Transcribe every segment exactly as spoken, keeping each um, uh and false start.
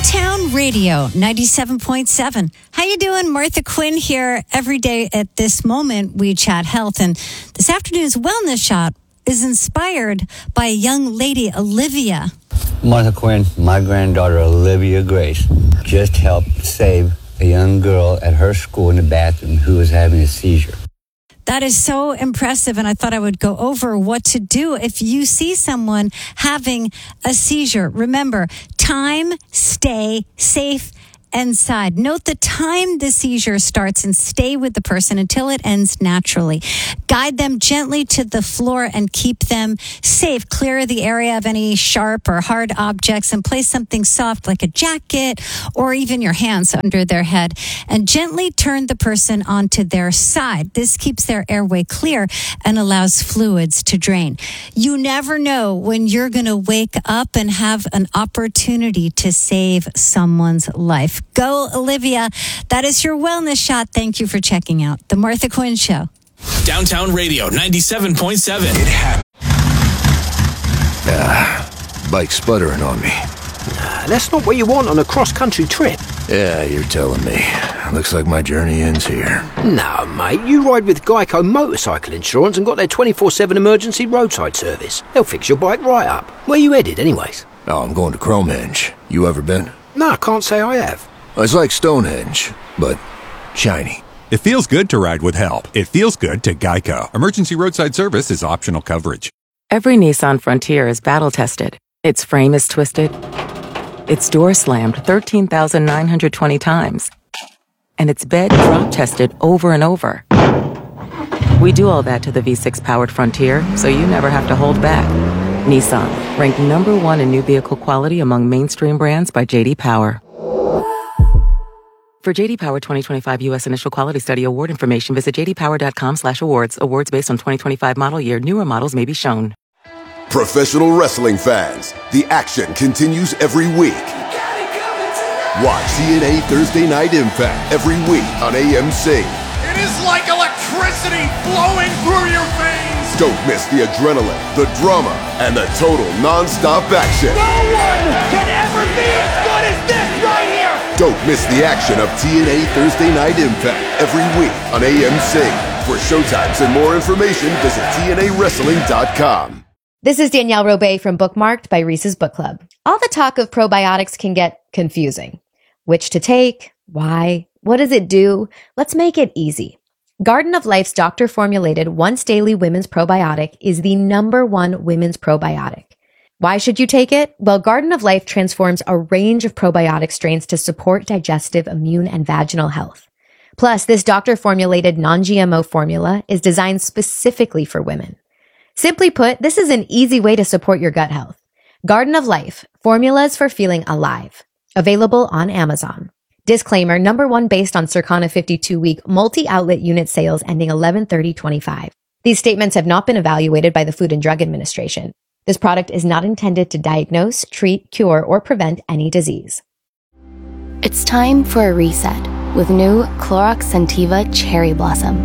Downtown Radio, ninety-seven point seven. How you doing? Martha Quinn here. Every day at this moment, we chat health. And this afternoon's Wellness Shot is inspired by a young lady, Olivia. Martha Quinn, my granddaughter, Olivia Grace, just helped save a young girl at her school in the bathroom who was having a seizure. That is so impressive, and I thought I would go over what to do if you see someone having a seizure. Remember, time, stay safe, inside. Note the time the seizure starts and stay with the person until it ends naturally. Guide them gently to the floor and keep them safe. Clear the area of any sharp or hard objects and place something soft like a jacket or even your hands under their head and gently turn the person onto their side. This keeps their airway clear and allows fluids to drain. You never know when you're going to wake up and have an opportunity to save someone's life. Go, Olivia. That is your Wellness Shot. Thank you for checking out The Martha Quinn Show. Downtown Radio, ninety-seven point seven. It ha- Ah, bike sputtering on me. Nah, that's not what you want on a cross-country trip. Yeah, you're telling me. Looks like my journey ends here. No, mate, you ride with Geico Motorcycle Insurance and got their twenty-four seven emergency roadside service. They'll fix your bike right up. Where you headed, anyways? Oh, I'm going to Cromehenge. You ever been? No, I can't say I have. It's like Stonehenge, but shiny. It feels good to ride with help. It feels good to Geico. Emergency roadside service is optional coverage. Every Nissan Frontier is battle-tested. Its frame is twisted. Its door slammed thirteen thousand nine hundred twenty times. And its bed drop-tested over and over. We do all that to the V six powered Frontier, so you never have to hold back. Nissan, ranked number one in new vehicle quality among mainstream brands by J D Power. For J D Power twenty twenty-five U S Initial Quality Study award information, visit j d power dot com slash awards. Awards based on twenty twenty-five model year. Newer models may be shown. Professional wrestling fans, the action continues every week. Watch T N A Thursday Night Impact every week on A M C. It is like electricity flowing through your veins. Don't miss the adrenaline, the drama, and the total non-stop action. No one can ever be as good as this right here. Don't miss the action of T N A Thursday Night Impact every week on A M C. For showtimes and more information, visit T N A wrestling dot com. This is Danielle Robay from Bookmarked by Reese's Book Club. All the talk of probiotics can get confusing. Which to take? Why? What does it do? Let's make it easy. Garden of Life's doctor-formulated once-daily women's probiotic is the number one women's probiotic. Why should you take it? Well, Garden of Life transforms a range of probiotic strains to support digestive, immune, and vaginal health. Plus, this doctor-formulated non-G M O formula is designed specifically for women. Simply put, this is an easy way to support your gut health. Garden of Life, formulas for feeling alive. Available on Amazon. Disclaimer, number one based on Circana fifty-two week multi-outlet unit sales ending eleven thirty twenty-five. These statements have not been evaluated by the Food and Drug Administration. This product is not intended to diagnose, treat, cure, or prevent any disease. It's time for a reset with new Clorox Scentiva Cherry Blossom.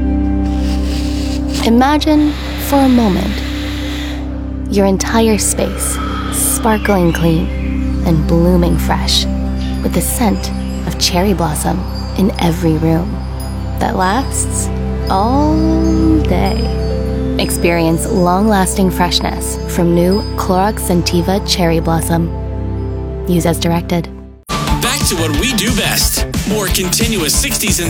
Imagine, for a moment, your entire space sparkling clean and blooming fresh with the scent of cherry blossom in every room that lasts all day. Experience long-lasting freshness from new Clorox Scentiva Cherry Blossom. Use as directed. Back to what we do best. More continuous sixties and